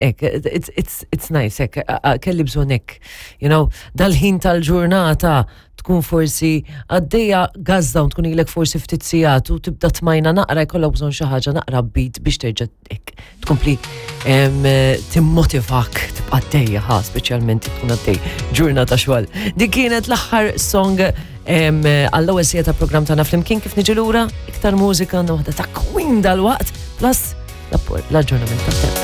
it's nice, kelli bżonek, dal-ħin tal-ġurnata tkun forsi għaddejja gazda u tkun ilek forsi ftit sigħat u tibda tmajna naqra jkollha bżonn xi ħaġa naqra beat biex terġa' tkompli timmotivak tibqa' għaddejja speċjalment tkun għaddej ġurnata xogħol. Dik kienet l-aħħar song għall-ewwel sija ta' programm tagħna flimkien kif niġi lura iktar mużika waħda ta' Queen dal-waqt plus l-aġġornament tat-temp.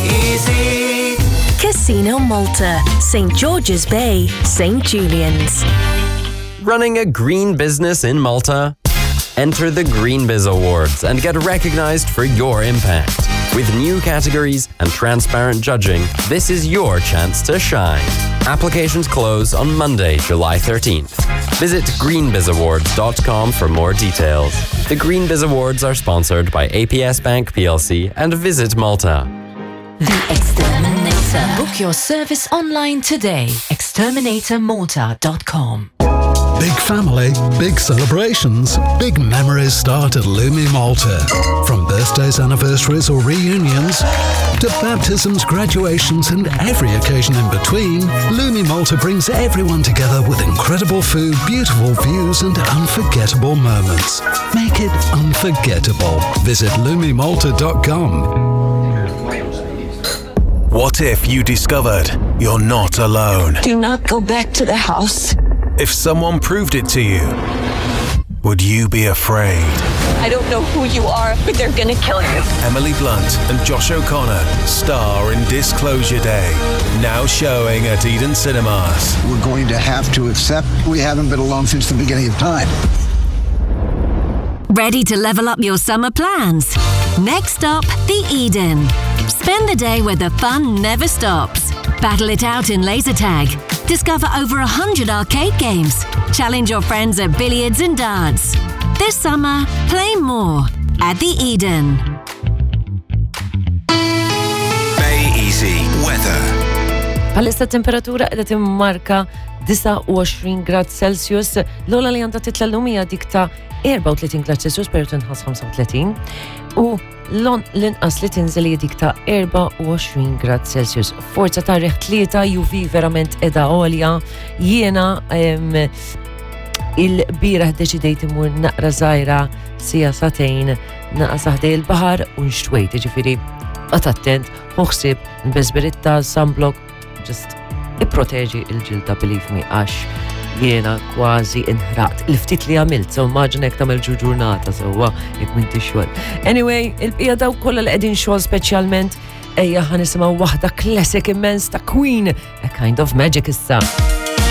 Casino Malta, St. George's Bay, St. Julian's. Running a green business in Malta? Enter the Green Biz Awards and get recognized for your impact. With new categories and transparent judging, this is your chance to shine. Applications close on Monday, July 13th. Visit greenbizawards.com for more details. The Green Biz Awards are sponsored by APS Bank PLC and Visit Malta. The Exterminator. Book your service online today. Exterminatormalta.com. Big family, big celebrations, big memories start at Lumi Malta. From birthdays, anniversaries or reunions to baptisms, graduations and every occasion in between, Lumi Malta brings everyone together with incredible food, beautiful views and unforgettable moments. Make it unforgettable. Visit lumimalta.com. What if you discovered you're not alone? Do not go back to the house. If someone proved it to you, would you be afraid? I don't know who you are, but they're gonna kill you. Emily Blunt and Josh O'Connor star in Disclosure Day, now showing at Eden Cinemas. We're going to have to accept we haven't been alone since the beginning of time. Ready to level up your summer plans? Next up, the Eden. Spend the day where the fun never stops. Battle it out in laser tag. Discover over 100 arcade games. Challenge your friends at billiards and darts. This summer, play more at the Eden. Bay Easy Weather. Bħalissa temperatura qiegħda timmarka 29 grad Celsius, l-ola li għandha titla l-lumija dik ta' 34 grad Celsius per tinħas 35 u l-inqas li tinżel dik ta' 24 grad Celsius. Forza ta' riħ 3 UV verament edha għolja. Jiena il-biraħ deċidejt imur naqra żgħira sija satejn naqra saħdej il-baħar u nxtwejt, ġifieri qed attent, ħsieb nbeżberitta sunblock just ipproteġi il-ġilda believe me għax jiena kważi inħraqt il-ftit li għamilt, so immaġina jekk tagħmel ġurnata sewwa jekk m'inti xogħol. Anyway, il-bqija dawk kollha li qegħdin xogħol speċjalment ejja ħanisimgħu waħda classic immens ta' Queen, A Kind of Magic issa.